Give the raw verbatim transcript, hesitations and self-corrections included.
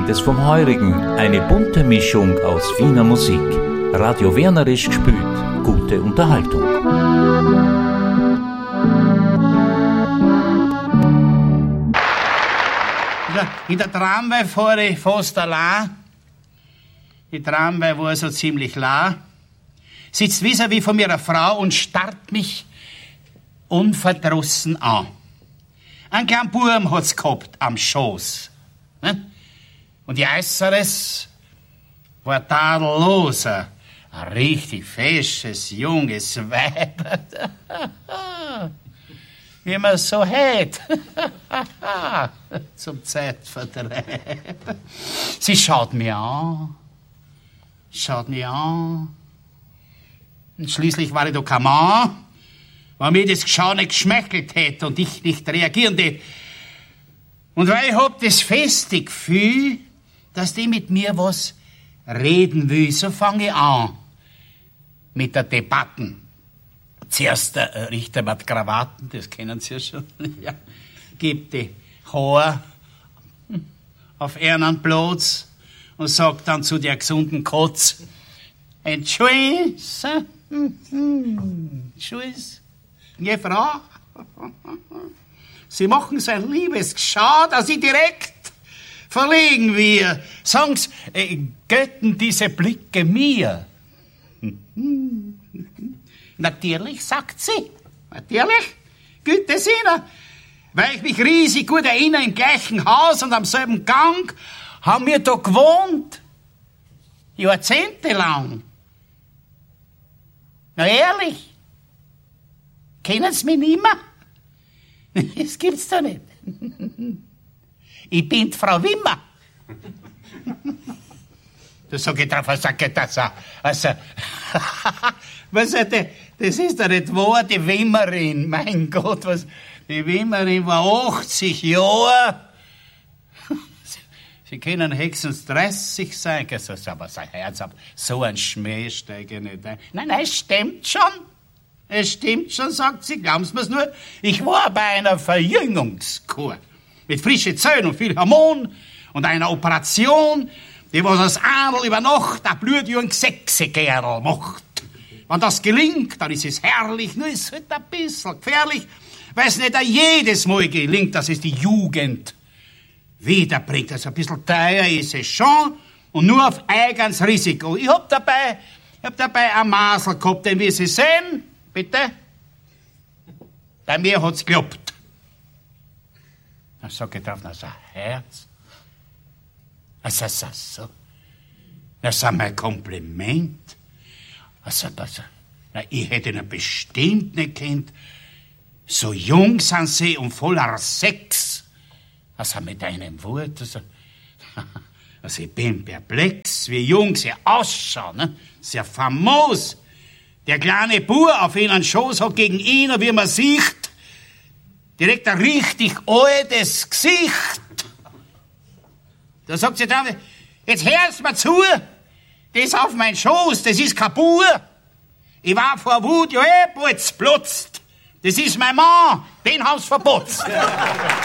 kennt es vom Heurigen, eine bunte Mischung aus Wiener Musik. Radio Wernerisch gespielt, gute Unterhaltung. In der Tramway fahre ich fast allein. Die Tramway war so ziemlich la. Sitzt vis-à-vis von mir eine Frau und starrt mich unverdrossen an. Ein kleiner Burm hat's gehabt am Schoß. Ne? Und die Äußeres war tadelloser. Ein richtig fesches, junges Weib. Wie man so hat. Zum Zeitvertreib. Sie schaut mir an. Schaut mir an. Und schließlich war ich doch kein Mann, weil mir das Geschau nicht geschmäckelt hätte und ich nicht reagieren hätte. Und weil ich hab das feste Gefühl, dass die mit mir was reden will, so fange ich an mit der Debatten. Zuerst der Richter mit Krawatten, das kennen Sie ja schon. Ja. Gibt die Haar auf ihren Platz und sagt dann zu der gesunden Kotz, Entschuldigung, Entschuldigung, ja, Frau, Sie machen so ein liebes Geschau, dass ich direkt verlegen wir. Sagen Sie, äh, götten diese Blicke mir? Natürlich, sagt sie. Natürlich, Güte Sinne. Weil ich mich riesig gut erinnere, im gleichen Haus und am selben Gang haben wir da gewohnt. Jahrzehntelang. Na ehrlich, kennen Sie mich nicht mehr? Das gibt's doch nicht. Ich bin die Frau Wimmer. Da sag ich drauf, was sagt das? Also, was ist das? Das ist doch nicht wahr, die Wimmerin. Mein Gott, was, die Wimmerin war achtzig Jahre. Sie können höchstens dreißig sein. So, aber sein Herz ab, so ein Schmäh steige ich nicht ein. Nein, nein, es stimmt schon. Es stimmt schon, sagt sie. Glauben Sie mir's nur. Ich war bei einer Verjüngungskur. Mit frischen Zähnen und viel Hormon und einer Operation, die was aus Adel über Nacht ein blutjungen Sechsegerl macht. Wenn das gelingt, dann ist es herrlich, nur ist es halt ein bisschen gefährlich, weil es nicht jedes Mal gelingt, dass es die Jugend wiederbringt. Also ein bisschen teuer ist es schon und nur auf eigenes Risiko. Ich hab dabei, ich hab dabei ein Masel gehabt, den wir Sie sehen. Bitte? Bei mir hat's geklappt. Dann sag ich drauf, na so Herz. Also, so, so. Das ist mein Kompliment. Also, also, na, ich hätte ihn bestimmt nicht kennt. So jung sind sie und voller Sex. Also, mit einem Wort, also, also, ich bin perplex, wie jung sie ausschauen, ne? Sehr famos. Der kleine Bub auf ihren Schoß hat gegen ihn, wie man sieht, direkt ein richtig altes Gesicht. Da sagt sie dann, jetzt hörst mir zu, das auf mein Schoß, das ist kein Bub. Ich war vor Wut, ja, eh, platzt. Das ist mein Mann, den hab's verputzt.